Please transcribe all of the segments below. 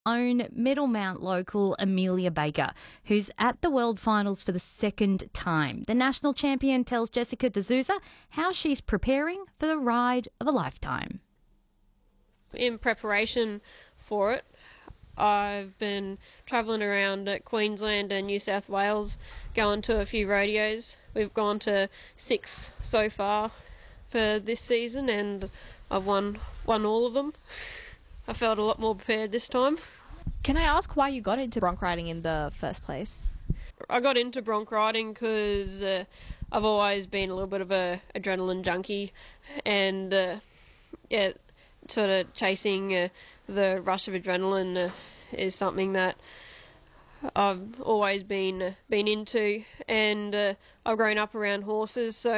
own Middlemount local Amelia Baker, who's at the World Finals for the second time. The national champion tells Jessica D'Souza how she's preparing for the ride of a lifetime. In preparation for it, I've been travelling around Queensland and New South Wales, going to a few rodeos. We've gone to 6 so far for this season, and I've won all of them. I felt a lot more prepared this time. Can I ask why you got into bronc riding in the first place? I got into bronc riding because I've always been a little bit of a adrenaline junkie, and sort of chasing the rush of adrenaline is something that I've always been into, and I've grown up around horses, so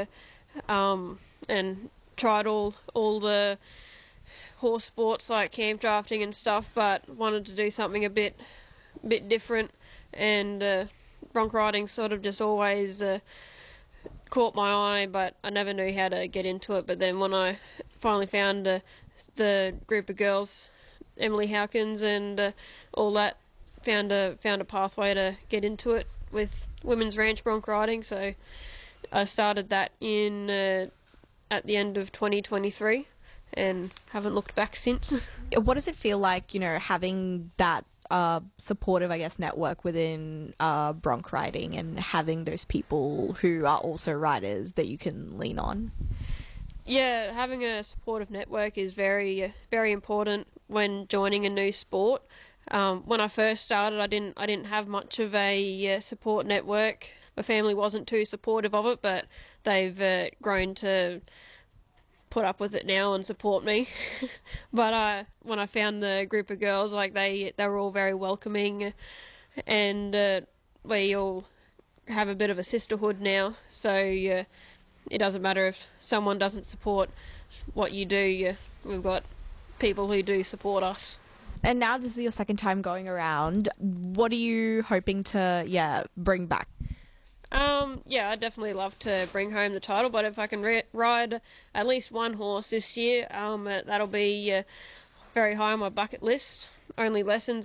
and tried all the horse sports like camp drafting and stuff, but wanted to do something a bit different, and bronc riding sort of just always caught my eye, but I never knew how to get into it. But then when I finally found the group of girls, Emily Hawkins and all that, found a pathway to get into it with women's ranch bronc riding, so I started that in at the end of 2023 and haven't looked back since. What does it feel like, having that supportive, network within bronc riding and having those people who are also riders that you can lean on? Yeah, having a supportive network is very, very important when joining a new sport. When I first started, I didn't have much of a support network. My family wasn't too supportive of it, but they've grown to put up with it now and support me. But when I found the group of girls, they were all very welcoming, and we all have a bit of a sisterhood now. So it doesn't matter if someone doesn't support what you do. We've got people who do support us. And now this is your second time going around. What are you hoping to bring back? I'd definitely love to bring home the title, but if I can ride at least one horse this year, that'll be very high on my bucket list. Main lesson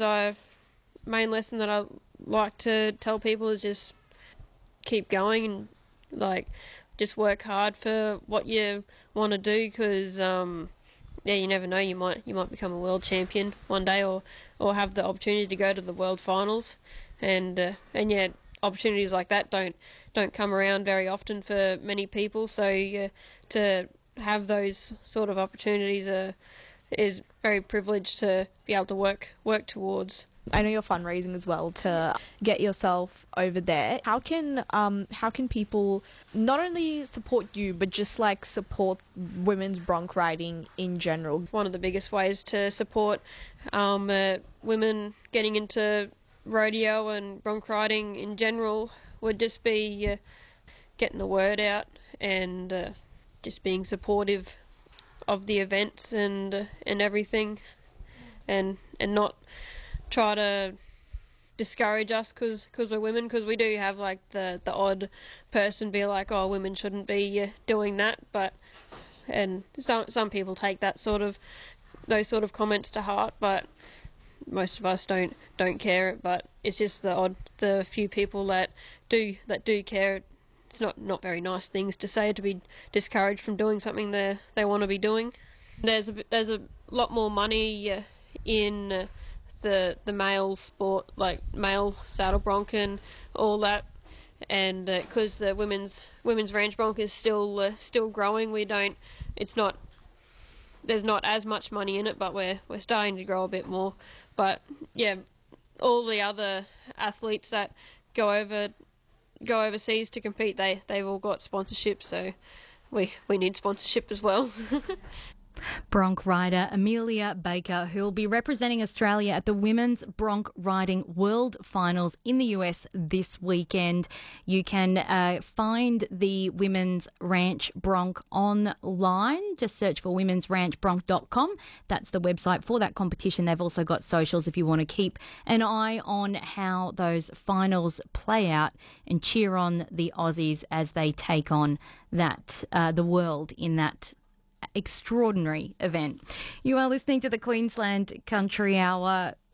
that I like to tell people is just keep going and just work hard for what you want to do, because you never know, you might become a world champion one day, or have the opportunity to go to the world finals, and opportunities like that don't come around very often for many people. So to have those sort of opportunities is very privileged to be able to work towards. I know you're fundraising as well to get yourself over there. How can people not only support you, but just support women's bronc riding in general? One of the biggest ways to support women getting into rodeo and bronc riding in general would just be getting the word out, and just being supportive of the events and everything, and not try to discourage us because we're women, because we do have the odd person be like, oh, women shouldn't be doing that, and some people take those sort of comments to heart, but most of us don't care. But it's just the few people that do care. It's not very nice things to say, to be discouraged from doing something they want to be doing. There's a lot more money in the male sport, like male saddle bronc and all that, and because the women's ranch bronc is still growing, there's not as much money in it, but we're starting to grow a bit more. But yeah, all the other athletes that go overseas to compete, they've all got sponsorship, so we need sponsorship as well. Bronc rider Amelia Baker, who will be representing Australia at the Women's Bronc Riding World Finals in the US this weekend. You can find the Women's Ranch Bronc online. Just search for womensranchbronc.com. That's the website for that competition. They've also got socials if you want to keep an eye on how those finals play out and cheer on the Aussies as they take on the world in that extraordinary event. You are listening to the Queensland Country Hour.